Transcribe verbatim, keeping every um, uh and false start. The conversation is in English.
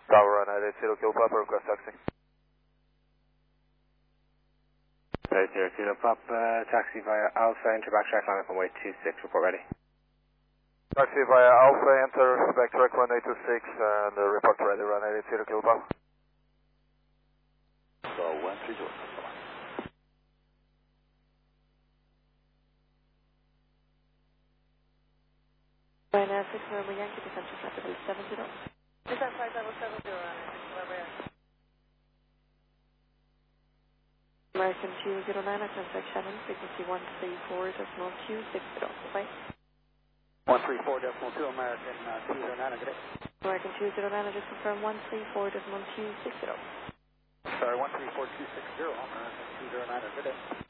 Tower nine eight zero Kilo Papa, request taxi. eight zero Kilo Papa, taxi via Alpha, enter backtrack line up on way two six, report ready. Taxi via Alpha, enter backtrack one eight two six, and uh, report ready, run eight zero Kilo Papa. So one three zero. Ryanair six November Yankee, descent to flight level seven zero. Descent flight level seven zero, Ryanair six November Yankee. American two zero nine, contact Shannon, frequency one three four decimal two six zero. Bye. one three four decimal two, American uh, two zero nine, good day. American two zero nine, I just confirm one three four decimal two six zero. Sorry, one three four two six zero, American two zero nine, good day.